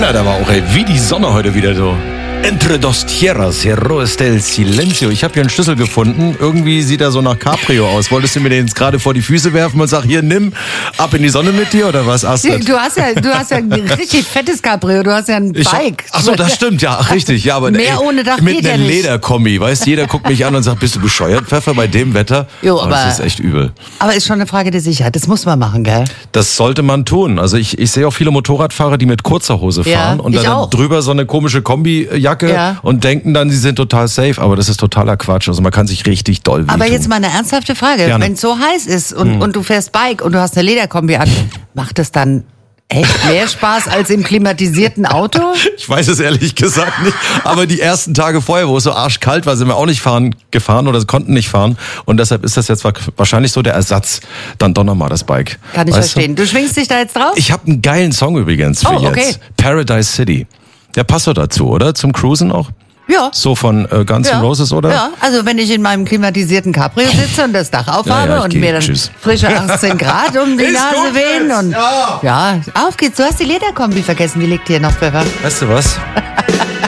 donnert aber auch, ey, wie die Sonne heute wieder so. Entre dos tierras, Heroes del Silencio. Ich habe hier einen Schlüssel gefunden. Irgendwie sieht er so nach Cabrio aus. Wolltest du mir den jetzt gerade vor die Füße werfen und sag, hier, nimm, ab in die Sonne mit dir oder was, Astrid? Du hast ja ein richtig fettes Cabrio. Du hast ja ein Bike. Achso, das stimmt, ja, richtig. Ja, aber mehr ohne Dach mit geht ja einem nicht. Lederkombi, weißt, jeder guckt mich an und sagt, bist du bescheuert, Pfeffer, bei dem Wetter? Jo, aber das ist echt übel. Aber ist schon eine Frage der Sicherheit. Das muss man machen, gell? Das sollte man tun. Also ich sehe auch viele Motorradfahrer, die mit kurzer Hose fahren und dann auch. drüber so eine komische Kombijacke und denken dann, sie sind total safe, aber das ist totaler Quatsch. Also man kann sich richtig doll wehtun. Aber jetzt mal eine ernsthafte Frage. Gerne. Wenn es so heiß ist und du fährst Bike und du hast eine Lederkombi an, macht es dann echt mehr Spaß als im klimatisierten Auto? Ich weiß es ehrlich gesagt nicht, aber die ersten Tage vorher, wo es so arschkalt war, sind wir auch nicht gefahren oder konnten nicht fahren und deshalb ist das jetzt wahrscheinlich so der Ersatz. Dann donner mal das Bike. Kann ich verstehen. Du schwingst dich da jetzt drauf? Ich habe einen geilen Song übrigens für jetzt. Okay. Paradise City. Der passt doch dazu, oder? Zum Cruisen auch? Ja. So von Guns N' Roses, oder? Ja, also wenn ich in meinem klimatisierten Cabrio sitze und das Dach aufhabe und mir dann frische 18 Grad um die Nase wehen und ja, auf geht's. Du hast die Lederkombi vergessen. Die liegt hier noch, Pfeffer. Weißt du was?